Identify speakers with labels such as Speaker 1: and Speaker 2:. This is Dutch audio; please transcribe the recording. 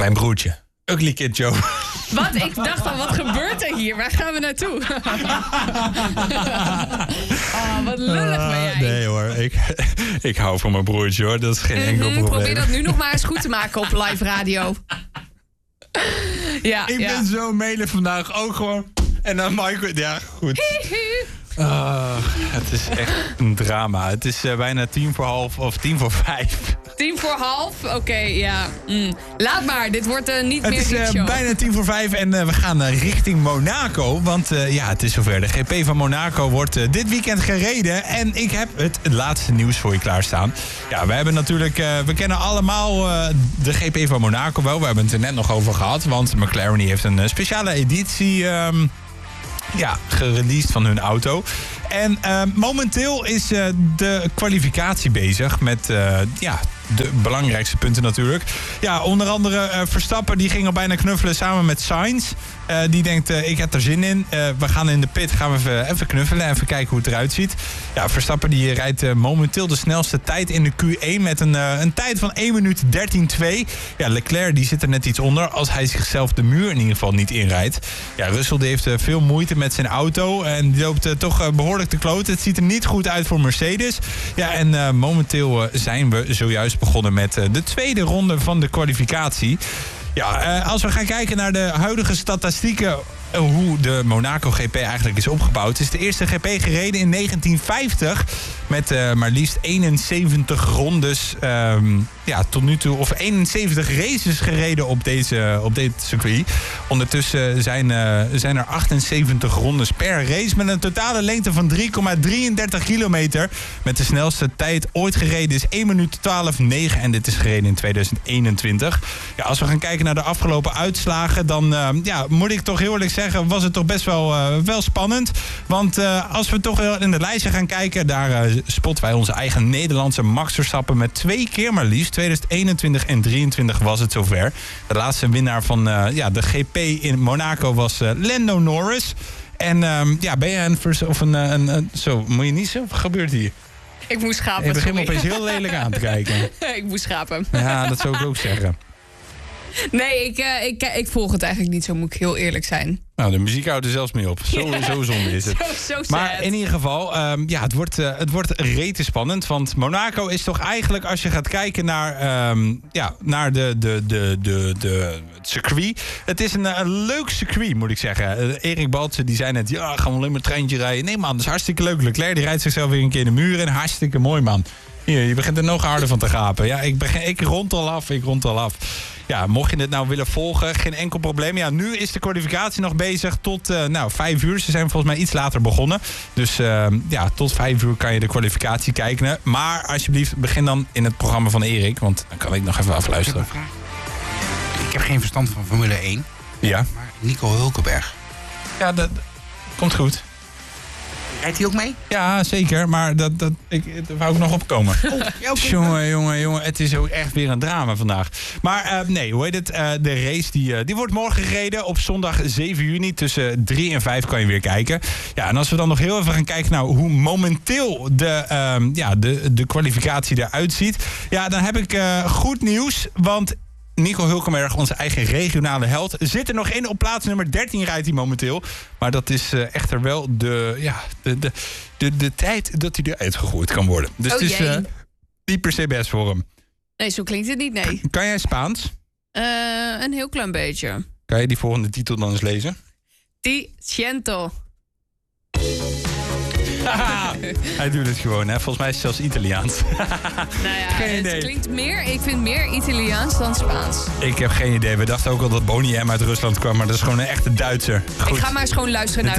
Speaker 1: Mijn broertje. Ugly Kid Joe.
Speaker 2: Wat? Ik dacht al, wat gebeurt er hier? Waar gaan we naartoe? Wat lullig ben jij.
Speaker 1: Nee hoor, ik hou van mijn broertje hoor. Dat is geen enkel probleem.
Speaker 2: Probeer dat nu nog maar eens goed te maken op live radio.
Speaker 1: Ik ben zo melig vandaag ook gewoon. En dan Michael, ja goed. Het is echt een drama. Het is bijna 5:10 of 5:10.
Speaker 2: 5:10, oké, ja. Laat maar, dit wordt niet meer
Speaker 1: Het is bijna 5:10 en we gaan richting Monaco. Want het is zover. De GP van Monaco wordt dit weekend gereden. En ik heb het laatste nieuws voor je klaarstaan. Ja, we hebben natuurlijk... we kennen allemaal de GP van Monaco wel. We hebben het er net nog over gehad. Want McLaren heeft een speciale editie... gereleased van hun auto. En momenteel is de kwalificatie bezig met de belangrijkste punten natuurlijk. Ja, onder andere Verstappen die ging al bijna knuffelen samen met Sainz. Die denkt, ik heb er zin in. We gaan in de pit, gaan we even knuffelen, even kijken hoe het eruit ziet. Ja, Verstappen die rijdt momenteel de snelste tijd in de Q1 met een tijd van 1 minuut 13:2. Ja, Leclerc die zit er net iets onder als hij zichzelf de muur in ieder geval niet inrijdt. Ja, Russell die heeft veel moeite met zijn auto en die loopt toch behoorlijk te kloten. Het ziet er niet goed uit voor Mercedes. Ja, en momenteel zijn we zojuist begonnen met de tweede ronde van de kwalificatie. Ja, als we gaan kijken naar de huidige statistieken... hoe de Monaco GP eigenlijk is opgebouwd... is de eerste GP gereden in 1950... met maar liefst 71 rondes tot nu toe... of 71 races gereden op dit circuit. Ondertussen zijn er 78 rondes per race... met een totale lengte van 3,33 kilometer. Met de snelste tijd ooit gereden is 1 minuut 12:09... en dit is gereden in 2021. Ja, als we gaan kijken naar de afgelopen uitslagen... dan moet ik toch heel eerlijk zeggen... was het toch best wel spannend. Want als we toch in de lijstje gaan kijken... daar spotten wij onze eigen Nederlandse Max Verstappen... met 2 keer maar liefst. 2021 en 2023 was het zover. De laatste winnaar van de GP in Monaco was Lando Norris. En ben jij een zo, moet je niet zo? Wat gebeurt hier?
Speaker 2: Ik moest schapen.
Speaker 1: Ik begin me opeens heel lelijk aan te kijken.
Speaker 2: Ik moest schapen.
Speaker 1: Ja, dat zou ik ook zeggen.
Speaker 2: Nee, ik volg het eigenlijk niet zo, moet ik heel eerlijk zijn.
Speaker 1: Nou, de muziek houdt er zelfs mee op. Zo zonde is het.
Speaker 2: Zo
Speaker 1: maar in ieder geval, het wordt rete spannend. Want Monaco is toch eigenlijk, als je gaat kijken naar het circuit... Het is een leuk circuit, moet ik zeggen. Erik Baltsen, die zei net, gaan we alleen maar een treintje rijden. Nee man, dat is hartstikke leuk. Leclerc, die rijdt zichzelf weer een keer in de muur in. Hartstikke mooi, man. Hier, je begint er nog harder van te gapen. Ja, ik rond al af. Ja, mocht je dit nou willen volgen, geen enkel probleem. Ja, nu is de kwalificatie nog bezig tot 5 uur. Ze zijn volgens mij iets later begonnen. Dus tot 5 uur kan je de kwalificatie kijken. Maar alsjeblieft, begin dan in het programma van Erik. Want dan kan ik nog even afluisteren.
Speaker 3: Ik heb geen verstand van Formule 1.
Speaker 1: Ja.
Speaker 3: Maar Nico Hulkenberg.
Speaker 1: Ja, dat komt goed.
Speaker 3: Rijdt hij ook mee?
Speaker 1: Ja, zeker. Maar daar wou ik nog opkomen. Jongen, het is ook echt weer een drama vandaag. Maar nee, hoe heet het? De race die wordt morgen gereden op zondag 7 juni. Tussen 3 en 5 kan je weer kijken. Ja, en als we dan nog heel even gaan kijken naar hoe momenteel de kwalificatie eruit ziet. Ja, dan heb ik goed nieuws. Want Nico Hulkenberg, onze eigen regionale held, zit er nog in. Op plaats nummer 13 rijdt hij momenteel. Maar dat is echter wel de tijd dat hij eruit gegooid kan worden. Dus het is niet per se best voor hem.
Speaker 2: Nee, zo klinkt het niet, nee.
Speaker 1: Kan jij Spaans?
Speaker 2: Een heel klein beetje.
Speaker 1: Kan je die volgende titel dan eens lezen?
Speaker 2: Ti siento.
Speaker 1: Hij doet het gewoon, hè? Volgens mij is het zelfs Italiaans.
Speaker 2: Geen idee. Het klinkt ik vind meer Italiaans dan Spaans.
Speaker 1: Ik heb geen idee. We dachten ook al dat Boney M uit Rusland kwam, maar dat is gewoon een echte Duitser.
Speaker 2: Goed. Ik ga maar eens gewoon luisteren naar